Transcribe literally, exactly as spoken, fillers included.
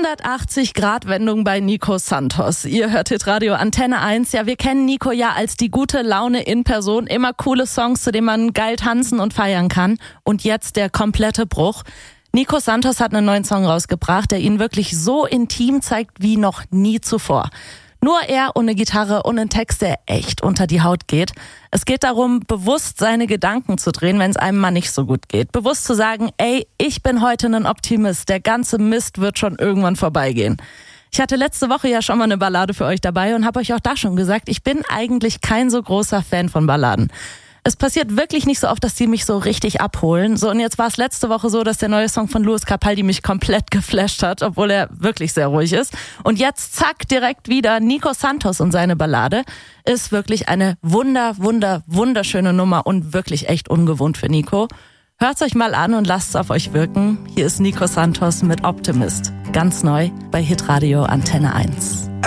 hundertachtzig Grad Wendung bei Nico Santos. Ihr hört Hitradio Antenne eins. Ja, wir kennen Nico ja als die gute Laune in Person. Immer coole Songs, zu denen man geil tanzen und feiern kann. Und jetzt der komplette Bruch. Nico Santos hat einen neuen Song rausgebracht, der ihn wirklich so intim zeigt wie noch nie zuvor. Nur er ohne Gitarre und ein Text, der echt unter die Haut geht. Es geht darum, bewusst seine Gedanken zu drehen, wenn es einem mal nicht so gut geht. Bewusst zu sagen, ey, ich bin heute ein Optimist, der ganze Mist wird schon irgendwann vorbeigehen. Ich hatte letzte Woche ja schon mal eine Ballade für euch dabei und habe euch auch da schon gesagt, ich bin eigentlich kein so großer Fan von Balladen. Es passiert wirklich nicht so oft, dass die mich so richtig abholen. So, und jetzt war es letzte Woche so, dass der neue Song von Lewis Capaldi mich komplett geflasht hat, obwohl er wirklich sehr ruhig ist. Und jetzt, zack, direkt wieder Nico Santos und seine Ballade. Ist wirklich eine wunder, wunder, wunderschöne Nummer und wirklich echt ungewohnt für Nico. Hört's euch mal an und lasst es auf euch wirken. Hier ist Nico Santos mit Optimist. Ganz neu bei Hitradio Antenne eins.